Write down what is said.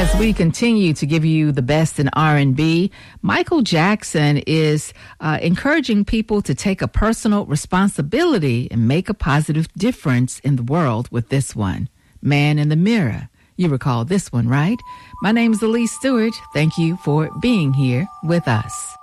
As we continue to give you the best in R&B, Michael Jackson is encouraging people to take a personal responsibility and make a positive difference in the world with this one, Man in the Mirror. You recall this one, right? My name is Elise Stewart. Thank you for being here with us.